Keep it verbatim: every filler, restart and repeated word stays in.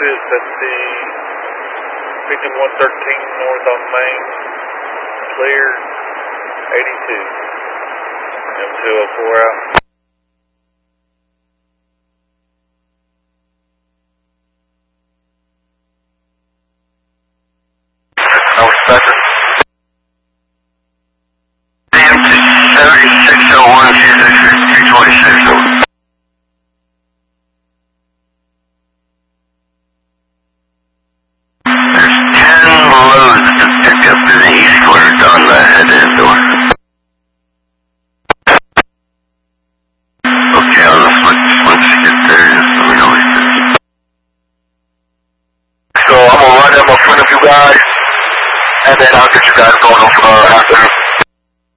Texas at the fifty-one thirteen north on Main. Clear, eighty-two. M two oh four out. No special. M seventy-six oh one, three twenty-six. There's ten loads to pick up to the eastward on the head-end door. Okay, I'll just once, once you get there, just let me know what it is. So I'm gonna run up in front of you guys, and then I'll get you guys going over uh, after.